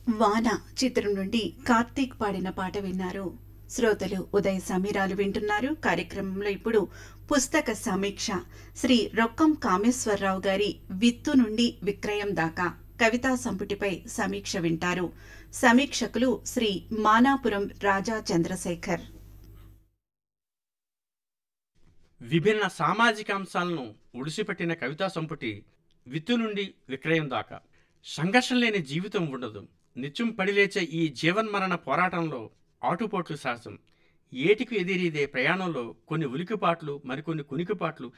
వాన చిత్రం నుండి కార్తీక్ పాడిన పాట విన్నారు. శ్రోతలు ఉదయ సమీరాలు వింటున్నారు. కార్యక్రమంలో ఇప్పుడు పుస్తక సమీక్ష శ్రీ రొక్కం కామేశ్వరరావు గారి విత్తు నుండి విక్రయం దాకా కవితా సంపుటిపై సమీక్ష వింటారు. సమీక్షకులు శ్రీ మానాపురం రాజా చంద్రశేఖర్. విభిన్న సామాజిక అంశాలను ఒడిసిపట్టిన కవితా సంపుటి విత్తు నుండి విక్రయం దాకా. సంఘర్షణ లేని జీవితం ఉండదు. నిత్యం పడిలేచే ఈ జీవన్మరణ పోరాటంలో ఆటుపోట్లు సహజం. ఏటికి ఎదిరిదే ప్రయాణంలో కొన్ని ఉలికిపాట్లు, మరికొన్ని కునికిపాట్లు